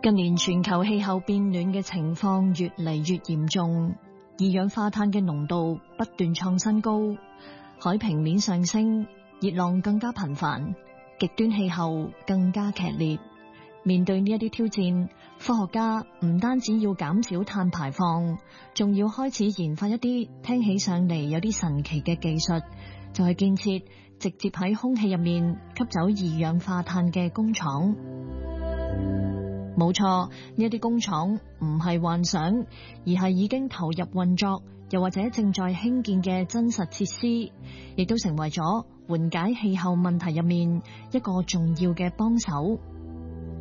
近年全球氣候變暖嘅情況越嚟越嚴重，二氧化碳嘅濃度不斷創新高，海平面上升，熱浪更加頻繁，極端氣候更加劇烈。面對呢一啲挑戰，科學家唔單止要減少碳排放，仲要開始研發一啲聽起上嚟有啲神奇嘅技術，就係建設直接喺空氣入面吸走二氧化碳嘅工廠。冇錯，呢一啲工廠唔係幻想，而係已經投入運作，又或者正在興建嘅真實設施，亦都成為咗緩解氣候問題入面一個重要嘅幫手。